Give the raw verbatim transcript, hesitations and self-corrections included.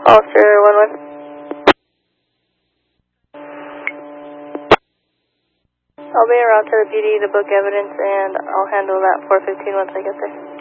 Officer one one. I'll be around to the P D to book evidence, and I'll handle that four fifteen once I get there.